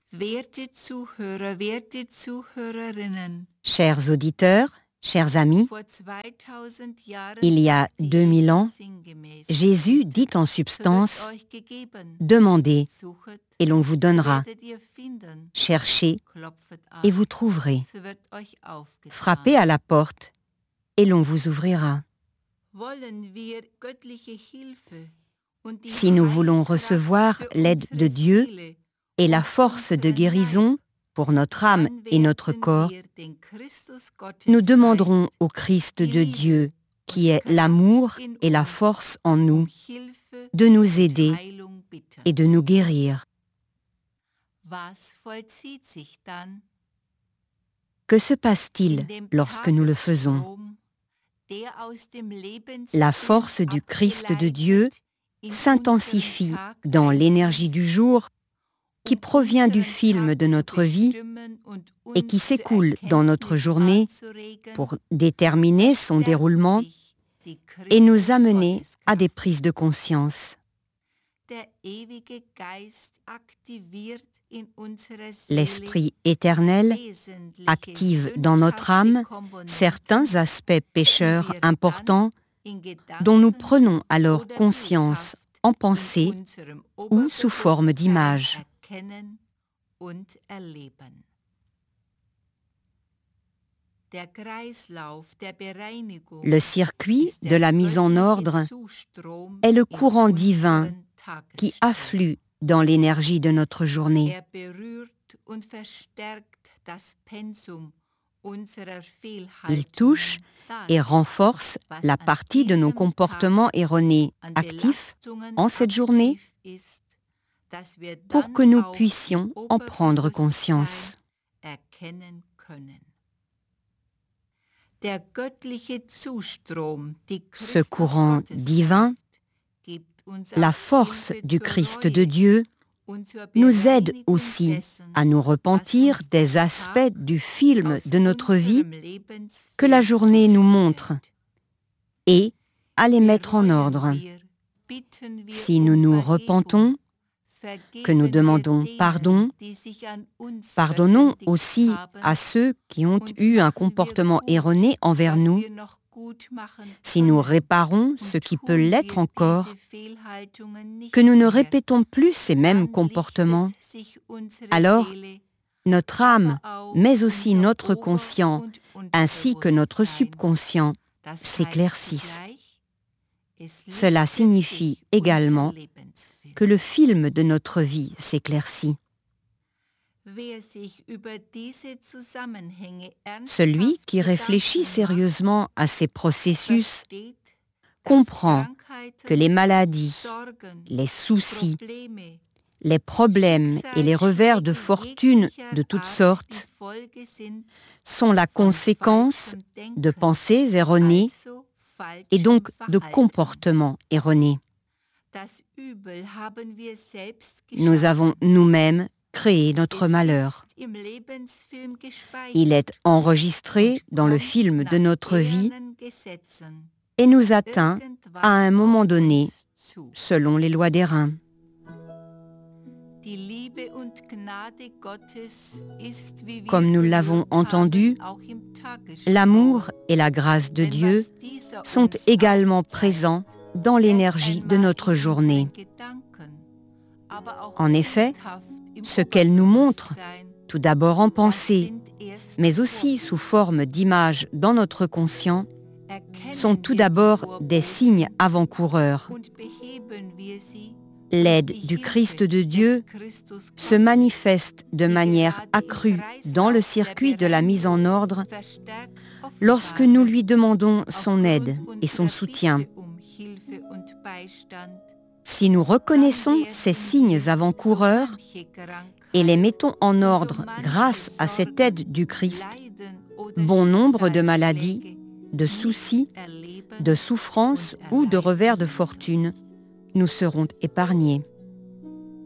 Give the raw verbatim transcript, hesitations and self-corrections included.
Werte Zuhörer, werte Zuhörerinnen, Chers auditeurs, chers amis, vor zweitausend Jahren il y a sagte deux mille ans, Jesus sinngemäß, Jésus dit en so wird substance euch gegeben, « Demandez suchet, et l'on vous so donnera, werdet ihr finden, cherchez klopfet an, et vous trouverez, so wird euch aufgetan. frappez à la porte et l'on vous ouvrira. » Wollen wir göttliche Hilfe und die Si nous voulons Heilkraft recevoir für l'aide unsere de Dieu Seele et la und force de unseren guérison pour notre âme Leib, et notre dann corps, werden wir den Christus Gottes nous demanderons Geist, au Christ die de Liebe Dieu, qui und est Kraft l'amour in et la uns, force en nous, um Hilfe de nous und aider Heilung bitten. et de nous guérir. Was vollzieht sich dann Que se in passe-t-il dem lorsque nous le faisons? Tagesstrom, der aus dem La Lebenswind force du Christ de Dieu abgeleitet in s'intensifie unseren Tag dans l'énergie du jour qui um provient du unseren film Tag de zu notre vie bestimmen und et qui uns zur s'écoule dans notre Erkenntnis journée anzuregen, pour déterminer son verstärkt déroulement sich die et nous amener à Christus-Gotteskraft. des prises de conscience. Der ewige Geist aktiviert in unserer Seele L'Esprit éternel wesentliche active dans notre âme sündhafte Komponenten, certains aspects pécheurs die wir importants dann in dont nous Gedanken prenons alors oder conscience bildhaft en in pensée unserem ou sous forme d'images. Oberbewusstsein erkennen und erleben. Der Kreislauf der Bereinigung Le circuit ist de der la mise en göttliche ordre Zustrom est le in courant divin unseren qui Tagesstrom. afflue dans l'énergie de notre journée. Er berührt und verstärkt das Pensum unserer Il Fehlhaltungen, touche et das, renforce was la an partie de nos diesem comportements Tag erronés an actifs Belastungen en cette journée aktiv ist, dass wir pour dann que nous auch puissions im en prendre Oberbewusstsein conscience. erkennen können. Der göttliche Zustrom, die Ce courant divin, gibt uns la auch force Hilfe du zur Christ Reue de Dieu, und zur nous aide Bereinigung aussi dessen, à nous repentir was uns des der aspects Tag du film aus de notre vie unserem Lebensfeld que la journée nous montre zustellt. et à les mettre en Bereuen ordre. wir, bitten wir Si um nous nous Vergebung, repentons, que nous vergeben wir demandons denen, pardon, die sich an uns pardonnons versündigt aussi haben, à ceux qui ont und eu un machen wir comportement gut, erroné envers was nous. wir noch gut machen Si nous können, réparons und ce qui tun peut l'être wir encore, diese Fehlhaltungen nicht que nous ne mehr, répétons plus ces mêmes dann comportements, lichtet sich unsere alors Seele, notre âme, aber auch mais aussi unser notre Ober- conscient, und ainsi que notre Unterbewusstsein. subconscient, Das heißt s'éclaircissent. zugleich, es Cela lichtet signifie sich également unser Lebensfilm. que le film de notre vie s'éclaircit. Wer sich über diese Zusammenhänge Celui ernsthaft qui réfléchit Gedanken sérieusement à ces processus macht, versteht, dass comprend Krankheiten, que les maladies, Sorgen, les soucis, Probleme, les problèmes et les revers de fortune de toutes sortes die Folge sind sont la von conséquence falschem de Denken, pensées erronées also falschem et donc de Verhalten. comportements erronés. Das Übel haben wir selbst Nous geschaffen. avons nous-mêmes créé notre Es malheur. ist im Lebensfilm gespeichert Il est enregistré und dans le kommt film de nach notre vie ehernen Gesetzen et nous atteint irgendwann à un moment auf donné uns zu. selon les lois des reins. Die Liebe und Gnade Gottes ist, wie wir Comme nous l'avons gehört entendu, haben, auch im Tagesstrom. L'amour et la grâce de Denn Dieu was dieser sont uns également aufzeigt, présents dans l'énergie de erst notre einmal in journée. unseren Gedanken, aber auch En effet, bildhaft im ce qu'elle nous montre, Oberbewusstsein, tout d'abord en das pensée, sind erst mais aussi sous forme d'images dans notre conscient, erkennen sont tout wir d'abord die des Vorboten signes avant-coureurs. und beheben wir sie L'aide durch die du Hilfe Christ de des Dieu Christus se Gottes, manifeste de die manière gerade im accrue dans le Kreislauf der circuit de la mise en Bereinigung ordre verstärkt lorsque offenbar nous wird, lui demandons son aide aufgrund et son unserer soutien. Bitte um Hilfe und Beistand. Si nous reconnaissons ces signes avant-coureurs et les mettons en ordre grâce à cette aide du Christ, bon nombre de maladies, de soucis, de souffrances ou de revers de fortune nous seront épargnés.